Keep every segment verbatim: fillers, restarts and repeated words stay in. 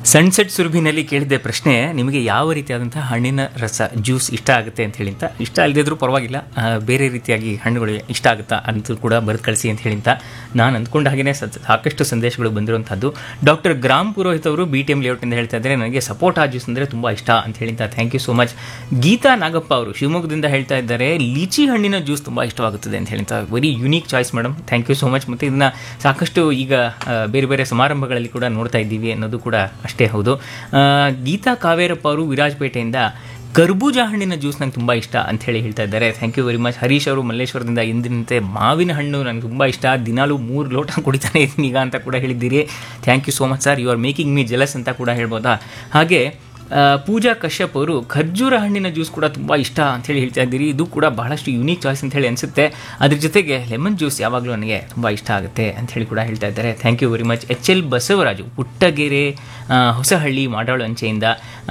Sunset ಸುರಭಿನಲ್ಲಿ ಕೇಳಿದ್ದೆ ಪ್ರಶ್ನೆ, ನಿಮಗೆ ಯಾವ ರೀತಿಯಾದಂತಹ ಹಣ್ಣಿನ ರಸ ಜ್ಯೂಸ್ ಇಷ್ಟ ಆಗುತ್ತೆ ಅಂತ ಹೇಳಿ ಅಂತ. ಇಷ್ಟ ಅಲ್ಲದಿದ್ರೂ ಪರವಾಗಿಲ್ಲ, ಬೇರೆ ರೀತಿಯಾಗಿ ಹಣ್ಣುಗಳು ಇಷ್ಟ ಆಗುತ್ತಾ ಅಂತೂ ಕೂಡ ಬರೆದು ಕಳಿಸಿ ಅಂತ ಹೇಳಿ ಅಂತ ನಾನು ಅಂದ್ಕೊಂಡ ಹಾಗೆಯೇ ಸಾಕಷ್ಟು ಸಂದೇಶಗಳು ಬಂದಿರುವಂಥದ್ದು. ಡಾಕ್ಟರ್ ಗ್ರಾಮ್ ಪುರೋಹಿತ್ ಅವರು ಬಿ ಟಿ ಎಂ ಲೇಔಟಿಂದ ಹೇಳ್ತಾ ಇದ್ದಾರೆ, ನನಗೆ ಸಪೋಟಾ ಜ್ಯೂಸ್ ಅಂದರೆ ತುಂಬ ಇಷ್ಟ ಅಂತ ಹೇಳಿ ಅಂತ. Thank you so much. Geetha Nagappa ಅವರು ಶಿವಮೊಗ್ಗದಿಂದ ಹೇಳ್ತಾ ಇದ್ದಾರೆ, ಲೀಚಿ ಹಣ್ಣಿನ ಜ್ಯೂಸ್ ತುಂಬ ಇಷ್ಟವಾಗುತ್ತದೆ ಅಂತ ಹೇಳಿ ಅಂತ. Very unique choice madam, thank you so much. ಮತ್ತು ಇದನ್ನು ಸಾಕಷ್ಟು ಈಗ ಬೇರೆ ಬೇರೆ ಸಮಾರಂಭಗಳಲ್ಲಿ ಕೂಡ ನೋಡ್ತಾ ಇದ್ದೀವಿ ಅನ್ನೋದು ಕೂಡ ಅಷ್ಟೇ ಹೌದು. ಗೀತಾ ಕಾವೇರಪ್ಪ ಅವರು ವಿರಾಜಪೇಟೆಯಿಂದ ಕರ್ಬೂಜ ಹಣ್ಣಿನ ಜ್ಯೂಸ್ ನಂಗೆ ತುಂಬ ಇಷ್ಟ ಅಂತ ಹೇಳಿ ಹೇಳ್ತಾ ಇದ್ದಾರೆ. Thank you very much. Harish ಅವರು ಮಲ್ಲೇಶ್ವರದಿಂದ ಎಂದಿನಂತೆ ಮಾವಿನ ಹಣ್ಣು ನನಗೆ ತುಂಬ ಇಷ್ಟ, ದಿನಾಲೂ ಮೂರು ಲೋಟ ಕುಡಿತಾನೆ ಇದ್ದೀನಿ ಈಗ ಅಂತ ಕೂಡ ಹೇಳಿದ್ದೀರಿ. Thank you so much sir, you are making me jealous ಅಂತ ಕೂಡ ಹೇಳ್ಬೋದಾ. ಹಾಗೆ ಪೂಜಾ ಕಶ್ಯಪ್ ಅವರು ಖರ್ಜೂರ ಹಣ್ಣಿನ ಜ್ಯೂಸ್ ಕೂಡ ತುಂಬ ಇಷ್ಟ ಅಂಥೇಳಿ ಹೇಳ್ತಾ ಇದ್ದೀರಿ. ಇದು ಕೂಡ ಬಹಳಷ್ಟು ಯುನೀಕ್ ಚಾಯ್ಸ್ ಅಂತ ಹೇಳಿ ಅನಿಸುತ್ತೆ. ಅದ್ರ ಜೊತೆಗೆ ಲೆಮನ್ ಜ್ಯೂಸ್ ಯಾವಾಗಲೂ ನನಗೆ ತುಂಬ ಇಷ್ಟ ಆಗುತ್ತೆ ಅಂಥೇಳಿ ಕೂಡ ಹೇಳ್ತಾ ಇದ್ದಾರೆ. Thank you very much. H L Basavaraju Puttagere Hosahalli Madal ಅಂಚೆಯಿಂದ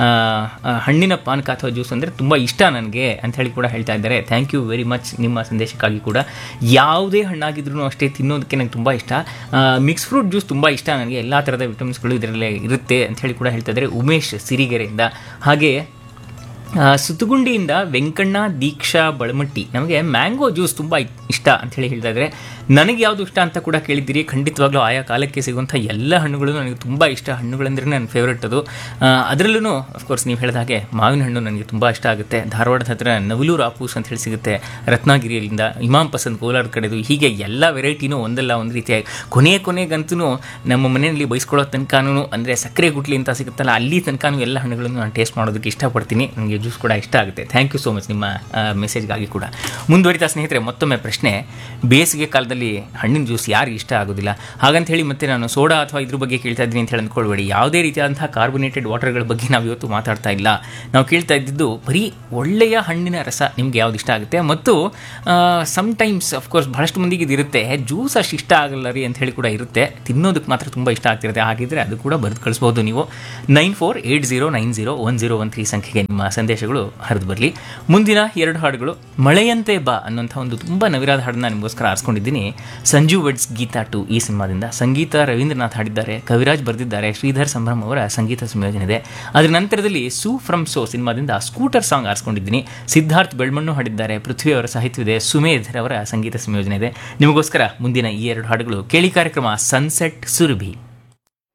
ಹಣ್ಣಿನ ಪಾನಕ ಅಥವಾ ಜ್ಯೂಸ್ ಅಂದರೆ ತುಂಬ ಇಷ್ಟ ನನಗೆ ಅಂಥೇಳಿ ಕೂಡ ಹೇಳ್ತಾ ಇದ್ದಾರೆ. ಥ್ಯಾಂಕ್ ಯು ವೆರಿ ಮಚ್ ನಿಮ್ಮ ಸಂದೇಶಕ್ಕಾಗಿ ಕೂಡ. ಯಾವುದೇ ಹಣ್ಣಾಗಿದ್ರೂ ಅಷ್ಟೇ ತಿನ್ನೋದಕ್ಕೆ ನನಗೆ ತುಂಬ ಇಷ್ಟ. ಮಿಕ್ಸ್ ಫ್ರೂಟ್ ಜ್ಯೂಸ್ ತುಂಬ ಇಷ್ಟ ನನಗೆ, ಎಲ್ಲ ಥರದ ವಿಟಮಿನ್ಸ್ಗಳು ಇದರಲ್ಲೇ ಇರುತ್ತೆ ಅಂಥೇಳಿ ಕೂಡ ಹೇಳ್ತಾ ಇದ್ದಾರೆ ಉಮೇಶ್ ಸಿರಿಗೆರೆಯಿಂದ. ಹಾಗೆ ಸುತ್ತಗುಂಡಿಯಿಂದ ವೆಂಕಣ್ಣ ದೀಕ್ಷಾ ಬಳಮಟ್ಟಿ, ನಮಗೆ ಮ್ಯಾಂಗೋ ಜ್ಯೂಸ್ ತುಂಬ ಇಷ್ಟ ಅಂಥೇಳಿ ಹೇಳ್ತಾ ಇದ್ದಾರೆ. ನನಗೆ ಯಾವುದು ಇಷ್ಟ ಅಂತ ಕೂಡ ಕೇಳಿದ್ದೀರಿ. ಖಂಡಿತವಾಗ್ಲೂ ಆಯಾ ಕಾಲಕ್ಕೆ ಸಿಗುವಂಥ ಎಲ್ಲ ಹಣ್ಣುಗಳು ನನಗೆ ತುಂಬ ಇಷ್ಟ. ಹಣ್ಣುಗಳಂದ್ರೆ ನನ್ನ ಫೇವ್ರೆಟ್ ಅದು. ಅದರಲ್ಲೂ ಅಫ್ಕೋರ್ಸ್ ನೀವು ಹೇಳಿದ ಹಾಗೆ ಮಾವಿನ ಹಣ್ಣು ನನಗೆ ತುಂಬ ಇಷ್ಟ ಆಗುತ್ತೆ. ಧಾರವಾಡದ ಹತ್ತಿರ ನವಲೂರು ಆಪೂಸ್ ಅಂತ ಹೇಳಿ ಸಿಗುತ್ತೆ, ರತ್ನಗಿರಿಯಲ್ಲಿಂದ ಇಮಾಮ್ ಪಸಂದ್ ಕೋಲಾರ ಕಡೆದು, ಹೀಗೆ ಎಲ್ಲ ವೆರೈಟಿನೂ ಒಂದಲ್ಲ ಒಂದು ರೀತಿಯಾಗಿ ಕೊನೆ ಕೊನೆಗಂತೂ ನಮ್ಮ ಮನೆಯಲ್ಲಿ ಬಯಸ್ಕೊಳ್ಳೋ ತನಕನೂ ಅಂದರೆ ಸಕ್ಕರೆ ಗುಟ್ಲಿ ಅಂತ ಸಿಗುತ್ತಲ್ಲ, ಅಲ್ಲಿ ತನಕನೂ ಎಲ್ಲ ಹಣ್ಣುಗಳನ್ನು ನಾನು ಟೇಸ್ಟ್ ಮಾಡೋದಕ್ಕೆ ಇಷ್ಟಪಡ್ತೀನಿ. ನನಗೆ ಜ್ಯೂಸ್ ಕೂಡ ಇಷ್ಟ ಆಗುತ್ತೆ. ಥ್ಯಾಂಕ್ ಯು ಸೋ ಮಚ್ ನಿಮ್ಮ ಮೆಸೇಜ್ಗಾಗಿ ಕೂಡ. ಮುಂದುವರಿತಾ ಸ್ನೇಹಿತರೆ, ಮತ್ತೊಮ್ಮೆ ಪ್ರಶ್ನೆ, ಬೇಸಿಗೆ ಕಾಲದಲ್ಲಿ ಹಣ್ಣಿನ ಜ್ಯೂಸ್ ಯಾರಿಗೆ ಇಷ್ಟ ಆಗೋದಿಲ್ಲ? ಹಾಗಂತ ಹೇಳಿ ಮತ್ತೆ ನಾನು ಸೋಡಾ ಅಥವಾ ಇದ್ರ ಬಗ್ಗೆ ಕೇಳ್ತಾ ಇದ್ದೀನಿ ಅಂತ ಹೇಳಿ ಅಂದ್ಕೊಳ್ಬೇಡಿ. ಯಾವುದೇ ರೀತಿಯಾದಂತಹ ಕಾರ್ಬೋನೇಟೆಡ್ ವಾಟರ್ಗಳ ಬಗ್ಗೆ ನಾವು ಇವತ್ತು ಮಾತಾಡ್ತಾ ಇಲ್ಲ. ನಾವು ಕೇಳ್ತಾ ಇದ್ದಿದ್ದು ಬರೀ ಒಳ್ಳೆಯ ಹಣ್ಣಿನ ರಸ ನಿಮ್ಗೆ ಯಾವ್ದು ಇಷ್ಟ ಆಗುತ್ತೆ. ಮತ್ತು ಸಮ್ಟೈಮ್ಸ್ ಅಫ್ಕೋರ್ಸ್ ಬಹಳಷ್ಟು ಮಂದಿಗೆ ಇದಿರುತ್ತೆ, ಜ್ಯೂಸ್ ಅಷ್ಟು ಇಷ್ಟ ಆಗಲ್ಲ ರೀ ಅಂತ ಹೇಳಿ ಕೂಡ ಇರುತ್ತೆ, ತಿನ್ನೋದಕ್ಕೆ ಮಾತ್ರ ತುಂಬ ಇಷ್ಟ ಆಗ್ತಿರುತ್ತೆ. ಹಾಗಿದ್ರೆ ಅದು ಕೂಡ ಬರೆದು ಕಳಿಸ್ಬೋದು ನೀವು. Nine four eight zero nine zero one zero one three ಸಂಖ್ಯೆಗೆ ನಿಮ್ಮ ಸಂದೇಶಗಳು ಹರಿದು ಬರಲಿ. ಮುಂದಿನ ಎರಡು ಹಾಡುಗಳು, ಮಳೆಯಂತೆ ಬಾ ಅನ್ನುವಂಥ ಒಂದು ತುಂಬ ನವಿರಾದ ಹಾಡನ್ನ ನಿಮಗೋಸ್ಕರ ಆರಿಸ್ಕೊಂಡಿದ್ದೀನಿ. ಸಂಜು ವೆಡ್ಸ್ ಗೀತಾ ಟು ಈ ಸಿನಿಮಾದಿಂದ. ಸಂಗೀತ ರವೀಂದ್ರನಾಥ್ ಹಾಡಿದ್ದಾರೆ, ಕವಿರಾಜ್ ಬರೆದಿದ್ದಾರೆ, ಶ್ರೀಧರ್ ಸಂಭ್ರಮ್ ಅವರ ಸಂಗೀತ ಸಂಯೋಜನೆ ಇದೆ. ಅದರ ನಂತರದಲ್ಲಿ ಸೂ from so ಸಿನಿಮಾದಿಂದ scooter song ಆರಿಸ್ಕೊಂಡಿದ್ದೀನಿ. Siddharth Belman ಹಾಡಿದ್ದಾರೆ, ಪೃಥ್ವಿ ಅವರ ಸಾಹಿತ್ಯವಿದೆ, ಸುಮೇಧ್ ಅವರ ಸಂಗೀತ ಸಂಯೋಜನೆ ಇದೆ. ನಿಮಗೋಸ್ಕರ ಮುಂದಿನ ಈ ಎರಡು ಹಾಡುಗಳು ಕೇಳಿ. ಕಾರ್ಯಕ್ರಮ ಸನ್ಸೆಟ್ ಸುರಭಿ.